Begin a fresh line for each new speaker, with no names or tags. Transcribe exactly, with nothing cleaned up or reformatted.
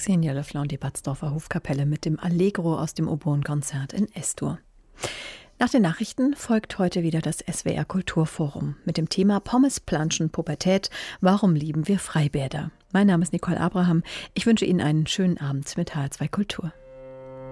Xenia Löffler und die Batzdorfer Hofkapelle mit dem Allegro aus dem Oboenkonzert in S-Dur. Nach den Nachrichten folgt heute wieder das S W R Kulturforum mit dem Thema Pommes, Planschen, Pubertät. Warum lieben wir Freibäder? Mein Name ist Nicole Abraham. Ich wünsche Ihnen einen schönen Abend mit H R zwei Kultur.